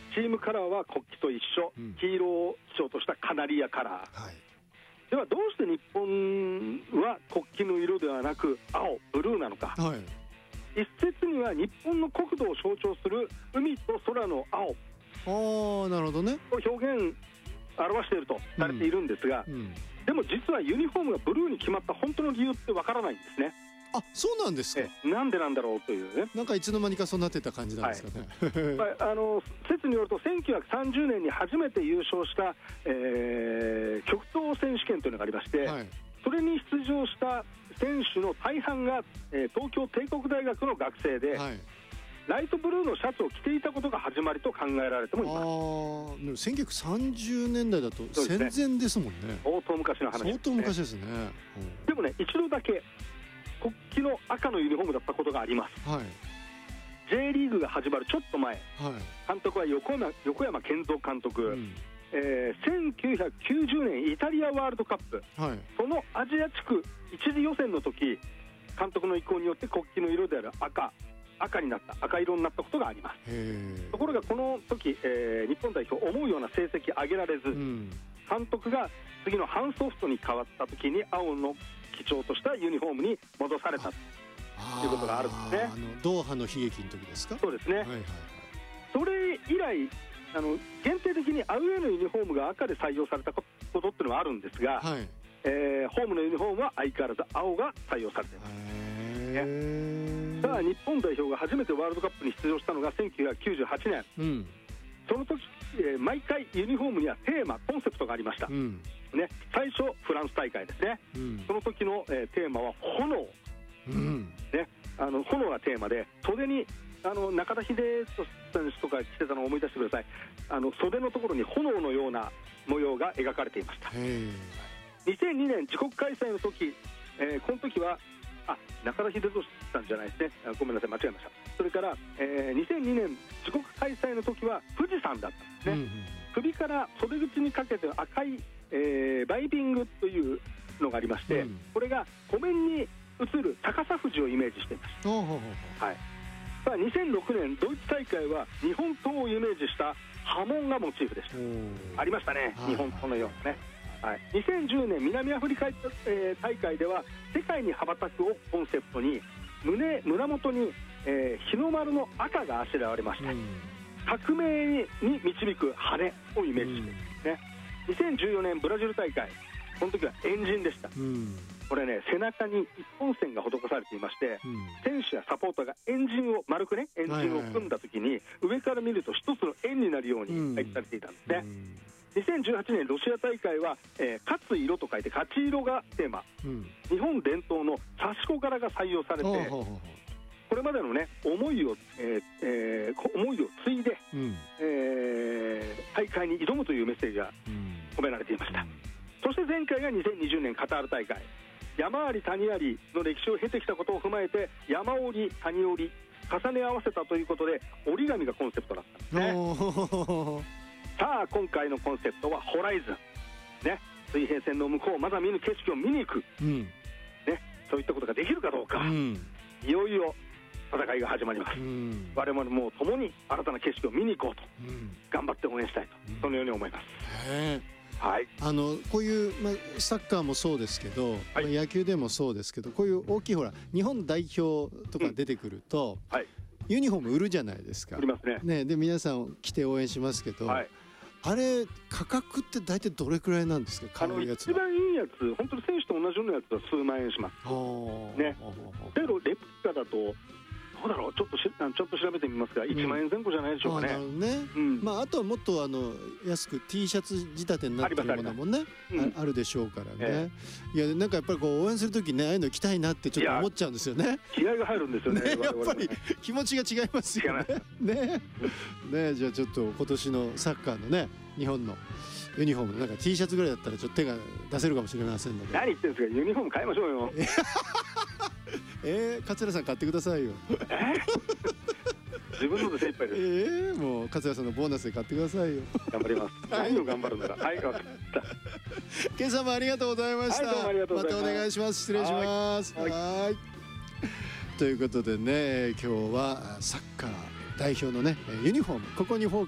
チームカラーは国旗と一緒、黄色を基調としたカナリアカラー、ではどうして日本は国旗の色ではなく青、ブルーなのか、一説には日本の国土を象徴する海と空の青なるほどねを表現表しているとされているんですが、でも実はユニフォームがブルーに決まった本当の理由ってわからないんですね。 あ、そうなんですか。 なんでなんだろうというね。 なんかいつの間にかそうなってた感じなんですかね。 説によると1930年に初めて優勝した、極東選手権というのがありまして、それに出場した選手の大半が、東京帝国大学の学生で、ライトブルーのシャツを着ていたことが始まりと考えられてもいます。 1930年代だと戦前ですもんね。 相当昔の話ですね。 相当昔ですね。 でもね、一度だけ国旗の赤のユニフォームだったことがあります。J リーグが始まるちょっと前、監督は横山健三監督、1990年イタリアワールドカップ、そのアジア地区一次予選の時、監督の意向によって国旗の色である赤になった、赤色になったことがあります。ところがこの時、日本代表思うような成績上げられず、監督が次のハンソフトに変わった時に青の基調としたユニフォームに戻されたということがあるんですね。 ドーハの悲劇の時ですか。 そうですね。それ以来限定的にアウェーのユニフォームが赤で採用されたことっていうのはあるんですが、ホームのユニフォームは相変わらず青が採用されています。さあ日本代表が初めてワールドカップに出場したのが1998年、その時、毎回ユニフォームにはテーマ、コンセプトがありました、最初フランス大会ですね、その時の、テーマは炎、炎がテーマで、袖に中田英寿選手とか着てたのを思い出してください。袖のところに炎のような模様が描かれていました。2002年自国開催の時、この時は中田英寿さんじゃないですね、ごめんなさい間違えました。それから、2002年自国開催の時は富士山だったんですね。首から袖口にかけて赤い、バイビングというのがありまして、これが湖面に映る逆さ富士をイメージしていました。さあ2006年ドイツ大会は日本刀をイメージした波紋がモチーフでした。ありましたね、日本刀のようなね。2010年南アフリカ、大会では世界に羽ばたくをコンセプトに胸元に、日の丸の赤があしらわれました。革命に導く羽をイメージしていますね。2014年ブラジル大会、この時はエンジンでした。これね、背中に一本線が施されていまして、選手やサポーターがエンジンを丸くね、エンジンを組んだ時に上から見ると一つの円になるように配置されていたんですね。2018年ロシア大会は、勝つ色と書いて勝ち色がテーマ、日本伝統の刺し子柄が採用されて、これまでのね思いを継いで、大会に挑むというメッセージが込められていました。そして前回が2020年カタール大会、山あり谷ありの歴史を経てきたことを踏まえて、山折り谷折り重ね合わせたということで折り紙がコンセプトだったんですね。さあ今回のコンセプトはホライズン、水平線の向こうまだ見ぬ景色を見に行く、そういったことができるかどうか、いよいよ戦いが始まります。我々も共に新たな景色を見に行こうと、頑張って応援したいと、そのように思います。 こういう、サッカーもそうですけど、野球でもそうですけど、こういう大きい日本代表とか出てくると、ユニフォーム売るじゃないですか。売りますね。で皆さん来て応援しますけど、あれ価格って大体どれくらいなんですか。買うやつ一番いいやつ、本当に選手と同じようなやつは数万円しますね。だけどレプリカだとどうだろう、ちょっと調べてみますが、1万円前後じゃないでしょうかね。あとはもっと安く T シャツ仕立てになってるものもね、あるでしょうからね。いやなんかやっぱり応援する時ね、ああいうの着たいなってちょっと思っちゃうんですよね。 気合が入るんですよね。 やっぱり気持ちが違いますよね。じゃあちょっと今年のサッカーのね、日本のユニフォームのなんか T シャツぐらいだったらちょっと手が出せるかもしれませんので。 何言ってるんですか、ユニフォーム買いましょうよ。 桂さん買ってくださいよ。 自分ので精一杯です。 もう桂さんのボーナスで買ってくださいよ。 頑張ります。何を頑張るなら。分かった。 今朝もありがとうございました。 どうもありがとうございます。 またお願いします。失礼します。ということでね、今日はサッカー代表のねユニフォーム、ここにフォー